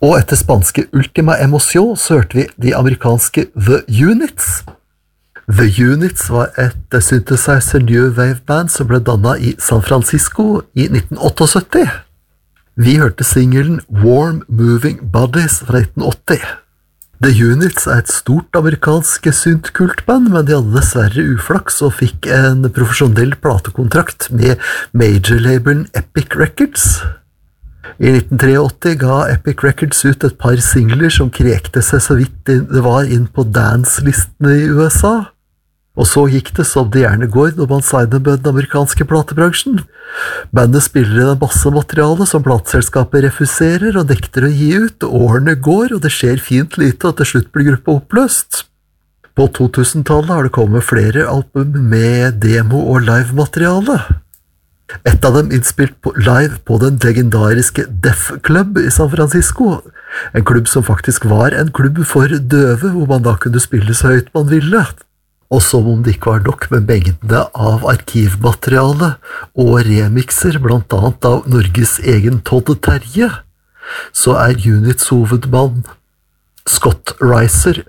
Og etter spanske Ultima Emotion så hørte vi de amerikanske The Units. The Units var et synthesizer new wave band som ble dannet i San Francisco i 1978. Vi hørte singelen Warm Moving Bodies fra 1980. The Units er et stort amerikansk syntkultband, men de hadde dessverre uflaks og fikk en profesjonell platekontrakt med major-labelen Epic Records. I 1983 ga Epic Records ut et par singler som krekte seg så vidt det var inn på dance-listene i USA. Og så gikk det som det gjerne går når man signer med den amerikanske platebransjen. Bandet spiller inn en masse materiale som plateselskapet refuserer og nekter å gi ut. Årene går, og det skjer fint lite, og til slutt blir gruppa oppløst. På 2000-tallet har det kommet flere album med demo- og live-materiale. Et av dem innspilt live på den legendariske Deaf Club i San Francisco. En klubb som faktisk var en klubb for døve, hvor man da kunne spille så høyt man ville. Og som om det ikke var nok med mengdene av arkivmateriale og remixer, blant annet av Norges egen Todd Terje, så er Units hovedmann Scott Reiser